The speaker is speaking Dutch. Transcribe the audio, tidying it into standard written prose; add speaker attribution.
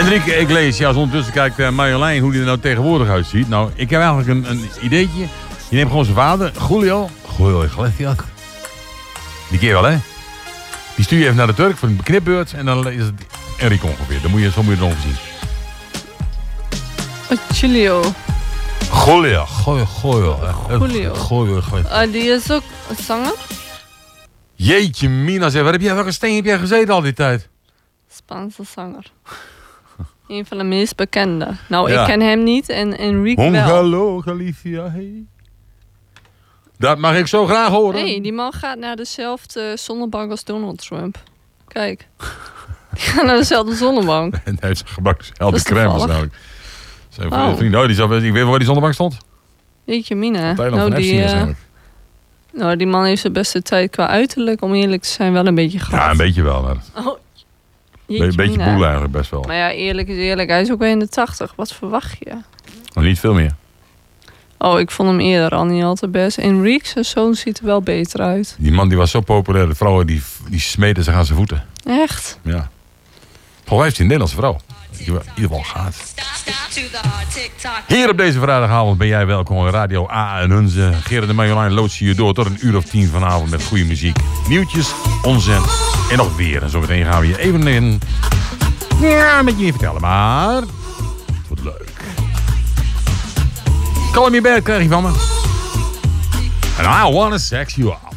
Speaker 1: Frederik, ik lees. Ja, ondertussen kijkt Marjolein hoe die er nou tegenwoordig uitziet. Nou, ik heb eigenlijk een ideetje. Je neemt gewoon zijn vader, Julio Iglesias. Die keer wel, hè? Die stuur je even naar de Turk voor een knipbeurt. En dan is het Enrique ongeveer. Zo moet je het ongeveer zien.
Speaker 2: Julio.
Speaker 1: Julio.
Speaker 2: Die is ook een zanger?
Speaker 1: Jeetje mina, zeg. Welke steen heb jij gezeten al die tijd?
Speaker 2: Spaanse zanger. Een van de meest bekende. Nou, ik ken hem niet en Enrique wel.
Speaker 1: Hallo, Galicia, hey. Dat mag ik zo graag horen.
Speaker 2: Nee, die man gaat naar dezelfde zonnebank als Donald Trump. Kijk. Die gaat naar dezelfde zonnebank.
Speaker 1: En hij heeft gebak dezelfde crème namelijk. Zijn vriend, ik weet waar die zonnebank stond.
Speaker 2: Jeetje mina.
Speaker 1: Nou,
Speaker 2: die man heeft zijn beste tijd qua uiterlijk, om eerlijk te zijn, wel een beetje gehad.
Speaker 1: Ja, een beetje wel. Maar... Een beetje boel eigenlijk best wel.
Speaker 2: Maar ja, eerlijk is eerlijk. Hij is ook weer in de 80. Wat verwacht je?
Speaker 1: Nog niet veel meer.
Speaker 2: Oh, ik vond hem eerder al niet altijd best. Enrique, zijn zoon, ziet er wel beter uit.
Speaker 1: Die man die was zo populair. De vrouwen die smeten zich aan zijn voeten.
Speaker 2: Echt?
Speaker 1: Ja. Volgens mij heeft hij een Nederlandse vrouw. Die in ieder geval gaat. Hier op deze vrijdagavond ben jij welkom in Radio A en Hunze. Gerard en Marjolein loodsen je door tot 1:10 vanavond met goede muziek. Nieuwtjes, onzin en nog weer. En zometeen gaan we je even een beetje meer vertellen. Maar het wordt leuk. Call Me Back krijg je van me. And I wanna sex you out.